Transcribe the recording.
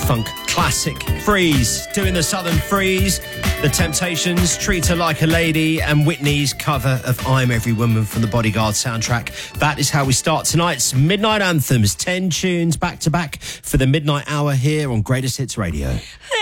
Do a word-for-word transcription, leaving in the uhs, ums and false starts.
funk classic. Freeze, doing the Southern Freeze. The Temptations, Treat Her Like a Lady, and Whitney's cover of I'm Every Woman from the Bodyguard soundtrack. That is how we start tonight's Midnight Anthems. Ten tunes back to back for the midnight hour here on Greatest Hits Radio.